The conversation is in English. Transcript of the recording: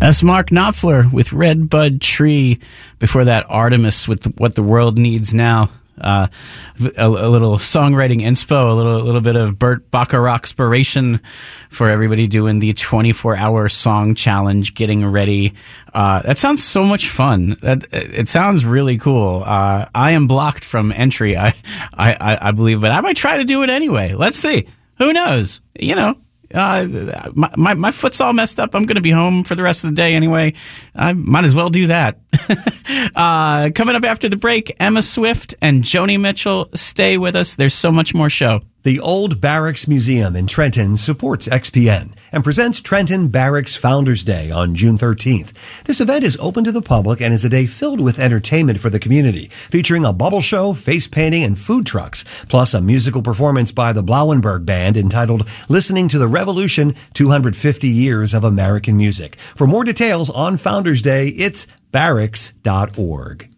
That's Mark Knopfler with Red Bud Tree. Before that, Artemis with What the World Needs Now. A little songwriting inspo, a little bit of Burt Bacharach inspiration for everybody doing the 24-hour song challenge, getting ready. That sounds so much fun. It sounds really cool. I am blocked from entry, I believe, but I might try to do it anyway. Let's see. Who knows? You know. My foot's all messed up. I'm going to be home for the rest of the day anyway. I might as well do that. Coming up after the break, Emma Swift and Joni Mitchell. Stay with us. There's so much more show. The Old Barracks Museum in Trenton supports XPN and presents Trenton Barracks Founders Day on June 13th. This event is open to the public and is a day filled with entertainment for the community, featuring a bubble show, face painting, and food trucks, plus a musical performance by the Blauenberg Band entitled Listening to the Revolution, 250 Years of American Music. For more details on Founders Day, it's barracks.org.